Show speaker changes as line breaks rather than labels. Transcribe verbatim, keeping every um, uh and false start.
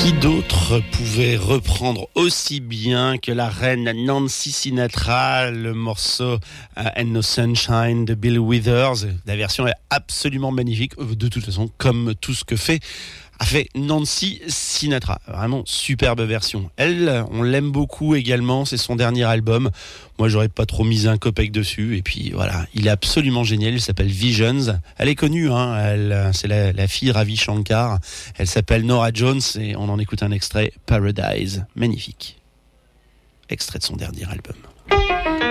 Qui d'autre pouvait reprendre aussi bien que la reine Nancy Sinatra le morceau uh, And No Sunshine de Bill Withers. La version est absolument magnifique, de toute façon, comme tout ce que fait a fait Nancy Sinatra. Vraiment superbe version. Elle, on l'aime beaucoup également, c'est son dernier album. Moi, j'aurais pas trop mis un copec dessus. Et puis voilà, il est absolument génial, il s'appelle Visions. Elle est connue, hein. Elle, c'est la, la fille Ravi Shankar. Elle s'appelle Norah Jones et on en écoute un extrait, Paradise. Magnifique. Extrait de son dernier album.